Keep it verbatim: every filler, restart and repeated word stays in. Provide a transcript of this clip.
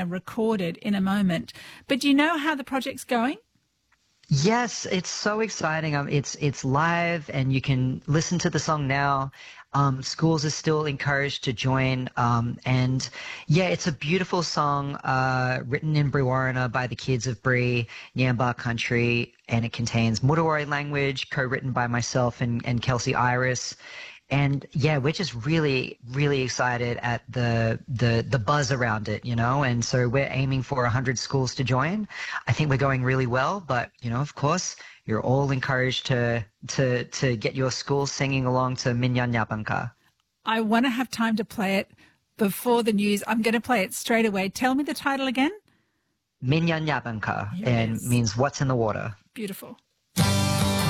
and recorded in a moment. But do you know how the project's going? Yes, it's so exciting. Um, it's it's live, and you can listen to the song now. Um, schools are still encouraged to join, um, and yeah, it's a beautiful song uh, written in Brewarrina by the kids of Bree, Nyambaa country, and it contains Mudawari language, co-written by myself and, and Kelsey Iris. And yeah, we're just really, really excited at the the the buzz around it, you know. And so we're aiming for one hundred schools to join. I think we're going really well, but you know, of course, you're all encouraged to to to get your school singing along to Minyan Yabanka. I want to have time to play it before the news. I'm going to play it straight away. Tell me the title again. Minyan Yabanka, Here it and is. means what's in the water. Beautiful.